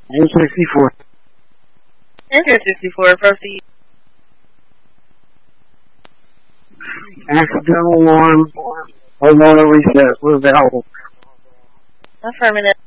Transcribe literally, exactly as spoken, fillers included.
N sixty-four. Enter sixty-four, proceed. Accidental alarm. Alarm reset. Was available. Affirmative.